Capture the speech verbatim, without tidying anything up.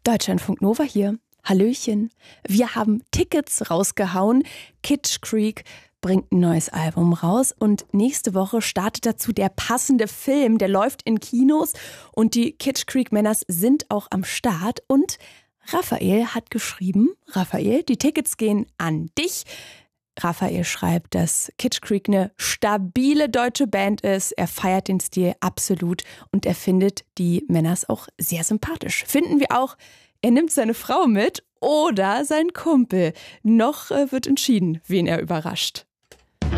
Deutschlandfunk Nova hier. Hallöchen. Wir haben Tickets rausgehauen. Kitsch Creek bringt ein neues Album raus und nächste Woche startet dazu der passende Film. Der läuft in Kinos und die Kitsch Creek Männers sind auch am Start. Und Raphael hat geschrieben, Raphael, die Tickets gehen an dich. Raphael schreibt, dass Kitsch Creek eine stabile deutsche Band ist. Er feiert den Stil absolut und er findet die Männers auch sehr sympathisch. Finden wir auch, er nimmt seine Frau mit oder seinen Kumpel. Noch äh, wird entschieden, wen er überrascht.